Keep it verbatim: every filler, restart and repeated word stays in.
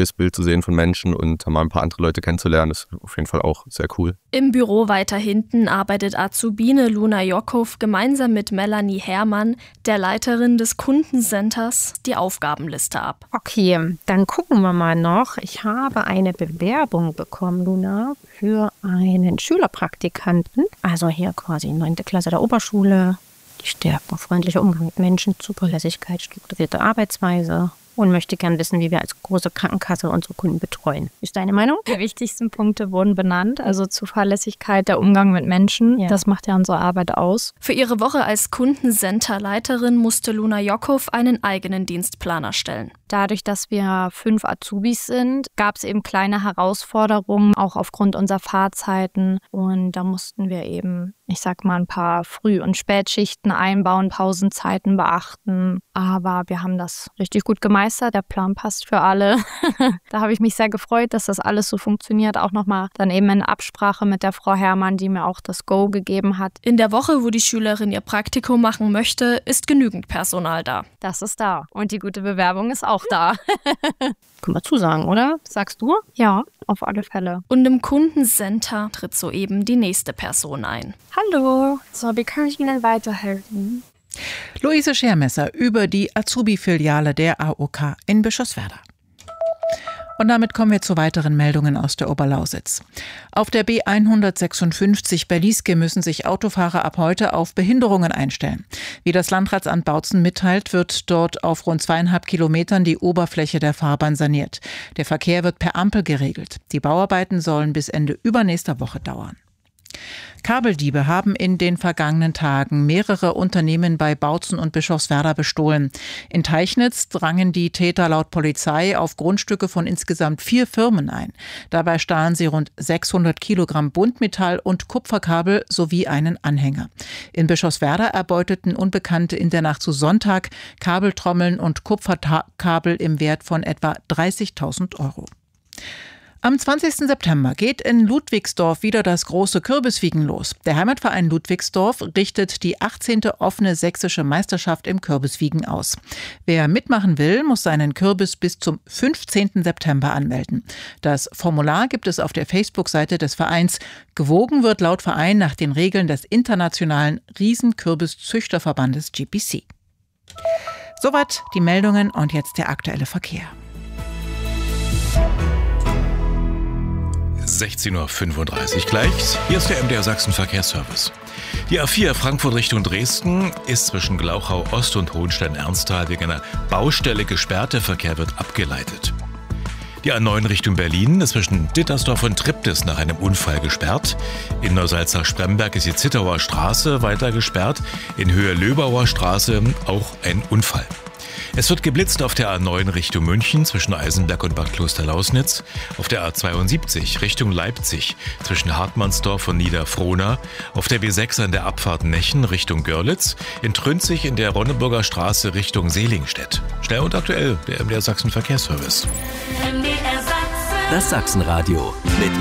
neues Bild zu sehen von Menschen und mal ein paar andere Leute kennenzulernen, ist auf jeden Fall auch sehr cool. Im Büro weiter hinten arbeitet Azubine Luna Jockhoff gemeinsam mit Melanie Herrmann, der Leiterin des Kundencenters, die Aufgabenliste ab. Okay, dann gucken wir mal noch. Ich habe eine Bewerbung bekommen, Luna, für einen Schülerpraktikanten. Also hier quasi neunte Klasse der Oberschule. Die Stärken, freundlicher Umgang mit Menschen, Zuverlässigkeit, strukturierte Arbeitsweise und möchte gern wissen, wie wir als große Krankenkasse unsere Kunden betreuen. Ist deine Meinung? Die wichtigsten Punkte wurden benannt, also Zuverlässigkeit, der Umgang mit Menschen. Ja. Das macht ja unsere Arbeit aus. Für ihre Woche als Kundencenterleiterin musste Luna Jockhoff einen eigenen Dienstplan erstellen. Dadurch, dass wir fünf Azubis sind, gab es eben kleine Herausforderungen, auch aufgrund unserer Fahrzeiten. Und da mussten wir eben, ich sag mal, ein paar Früh- und Spätschichten einbauen, Pausenzeiten beachten. Aber wir haben das richtig gut gemeistert. Der Plan passt für alle. Da habe ich mich sehr gefreut, dass das alles so funktioniert. Auch nochmal dann eben in Absprache mit der Frau Herrmann, die mir auch das Go gegeben hat. In der Woche, wo die Schülerin ihr Praktikum machen möchte, ist genügend Personal da. Das ist da. Und die gute Bewerbung ist auch da. Können wir zusagen, oder? Sagst du? Ja, auf alle Fälle. Und im Kundencenter tritt soeben die nächste Person ein. Hallo, so wie kann ich Ihnen weiterhelfen? Luise Schermesser über die Azubi-Filiale der A O K in Bischofswerda. Und damit kommen wir zu weiteren Meldungen aus der Oberlausitz. Auf der B hundertsechsundfünfzig bei Lieske müssen sich Autofahrer ab heute auf Behinderungen einstellen. Wie das Landratsamt Bautzen mitteilt, wird dort auf rund zweieinhalb Kilometern die Oberfläche der Fahrbahn saniert. Der Verkehr wird per Ampel geregelt. Die Bauarbeiten sollen bis Ende übernächster Woche dauern. Kabeldiebe haben in den vergangenen Tagen mehrere Unternehmen bei Bautzen und Bischofswerda bestohlen. In Teichnitz drangen die Täter laut Polizei auf Grundstücke von insgesamt vier Firmen ein. Dabei stahlen sie rund sechshundert Kilogramm Buntmetall und Kupferkabel sowie einen Anhänger. In Bischofswerda erbeuteten Unbekannte in der Nacht zu Sonntag Kabeltrommeln und Kupferkabel im Wert von etwa dreißigtausend Euro. Am zwanzigsten September geht in Ludwigsdorf wieder das große Kürbiswiegen los. Der Heimatverein Ludwigsdorf richtet die achtzehnte offene sächsische Meisterschaft im Kürbiswiegen aus. Wer mitmachen will, muss seinen Kürbis bis zum fünfzehnten September anmelden. Das Formular gibt es auf der Facebook-Seite des Vereins. Gewogen wird laut Verein nach den Regeln des internationalen Riesenkürbiszüchterverbandes G P C. Soweit die Meldungen und jetzt der aktuelle Verkehr. sechzehn Uhr fünfunddreißig gleich. Hier ist der M D R Sachsen Verkehrsservice. Die A vier Frankfurt Richtung Dresden ist zwischen Glauchau Ost und Hohenstein-Ernsthal wegen einer Baustelle gesperrt. Der Verkehr wird abgeleitet. Die A neun Richtung Berlin ist zwischen Dittersdorf und Triptis nach einem Unfall gesperrt. In Neusalzach-Spremberg ist die Zittauer Straße weiter gesperrt. In Höhe Löbauer Straße auch ein Unfall. Es wird geblitzt auf der A neun Richtung München zwischen Eisenberg und Bad Klosterlausnitz, auf der A zweiundsiebzig Richtung Leipzig zwischen Hartmannsdorf und Niederfrohna, auf der B sechs an der Abfahrt Nechen Richtung Görlitz, in Trünzig in der Ronneburger Straße Richtung Selingstedt. Schnell und aktuell, der M D R Sachsen Verkehrsservice. Das Sachsenradio mit